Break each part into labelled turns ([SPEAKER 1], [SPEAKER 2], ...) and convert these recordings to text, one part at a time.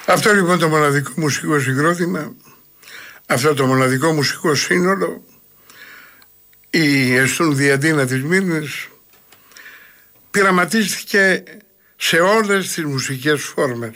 [SPEAKER 1] Αυτό λοιπόν το μοναδικό μουσικό συγκρότημα, αυτό το μοναδικό μουσικό σύνολο, η Εστουνδιαντίνα της Μύρνης, πειραματίστηκε σε όλες τις μουσικές φόρμες.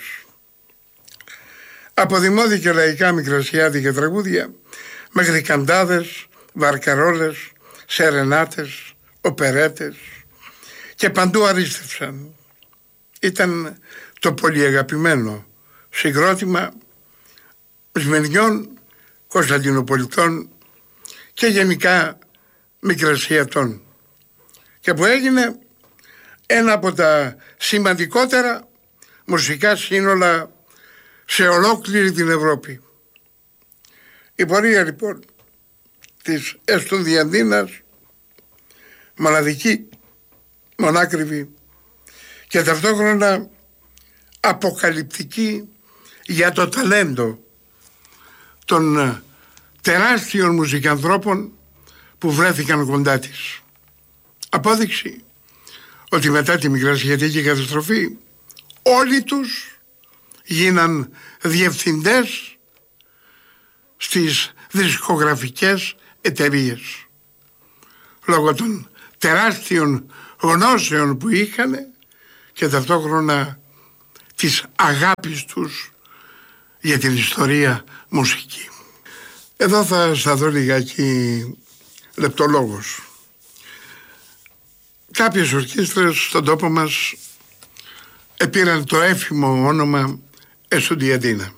[SPEAKER 1] Από δημόδια και λαϊκά μικρασιάτικα τραγούδια μέχρι καντάδες, βαρκαρόλες, σερενάτες, οπερέτες, και παντού αρίστευσαν. Ήταν το πολύ αγαπημένο συγκρότημα Σμυρνιών, Κωνσταντινοπολιτών και γενικά Μικρασιατών, και που έγινε ένα από τα σημαντικότερα μουσικά σύνολα σε ολόκληρη την Ευρώπη. Η πορεία λοιπόν της Εστουνδιαντίνας, μοναδική, μονάκριβη και ταυτόχρονα αποκαλυπτική για το ταλέντο των τεράστιων μουσικανθρώπων που βρέθηκαν κοντά της. Απόδειξη ότι μετά τη μικρασιατική καταστροφή όλοι τους γίναν διευθυντές στις δισκογραφικές εταιρείες, λόγω των τεράστιων γνώσεων που είχαν και ταυτόχρονα της αγάπης τους για την ιστορία μουσική. Εδώ θα σταθώ λιγάκι λεπτολόγος. Κάποιες ορκίστρες στον τόπο μας επήραν το έφημο όνομα Εστουντιαντίνα.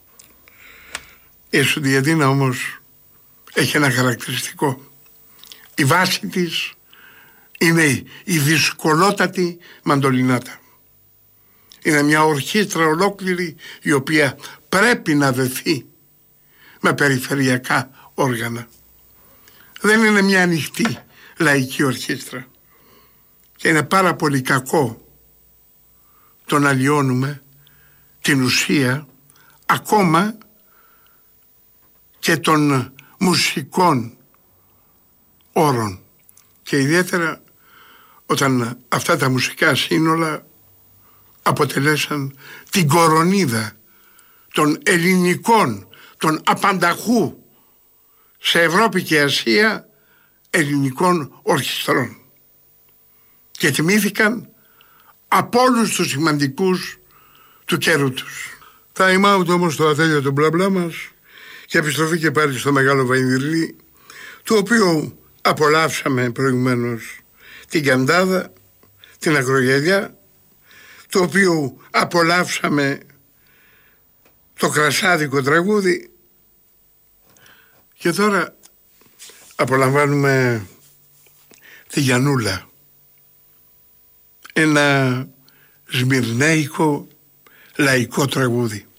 [SPEAKER 1] Η Εστουντιαντίνα όμως έχει ένα χαρακτηριστικό. Η βάση της είναι η δυσκολότατη μαντολινάτα. Είναι μια ορχήστρα ολόκληρη η οποία πρέπει να δεθεί με περιφερειακά όργανα. Δεν είναι μια ανοιχτή λαϊκή ορχήστρα και είναι πάρα πολύ κακό το να λιώνουμε την ουσία ακόμα και των μουσικών όρων, και ιδιαίτερα όταν αυτά τα μουσικά σύνολα αποτελέσαν την κορονίδα των ελληνικών, των απανταχού σε Ευρώπη και Ασία ελληνικών ορχιστρών, και τιμήθηκαν από όλους τους σημαντικούς του καιρού τους. Time out όμως το ατέλειωτο μπλα μπλα μας και επιστροφή και πάλι στο Μεγάλο Βαϊνδυρλί, του οποίου απολαύσαμε προηγουμένως την καντάδα, την ακρογιαλιά, του οποίου απολαύσαμε το κρασάδικο τραγούδι, και τώρα απολαμβάνουμε τη Γιαννούλα, ένα σμυρνέικο λαϊκό τραγούδι.